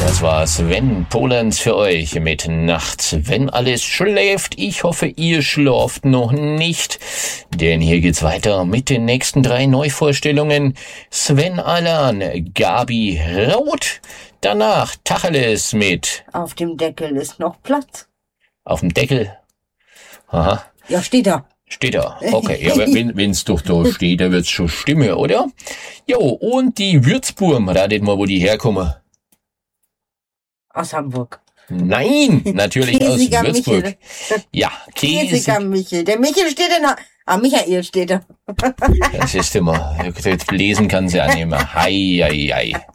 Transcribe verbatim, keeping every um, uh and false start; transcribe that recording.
Das war Sven Polenz für euch mit Nachts, wenn alles schläft. Ich hoffe, ihr schlaft noch nicht, denn hier geht's weiter mit den nächsten drei Neuvorstellungen. Sven Alan, Gabi Roth, danach Tacheles mit Auf dem Deckel ist noch Platz. Auf dem Deckel. Aha. Ja, steht da. Steht da. Okay, ja, wenn wenn's doch da steht, dann wird's schon stimmen, oder? Jo, und die Würzburm, ratet mal, wo die herkommen. Aus Hamburg. Nein, natürlich aus Käsiger Würzburg. Michel. Ja, Käsiger Käse. Michel. Der Michel steht in der... Ah, Michael steht da. Das ist immer, lesen kann sie auch nicht mehr. Hei, hei, hei.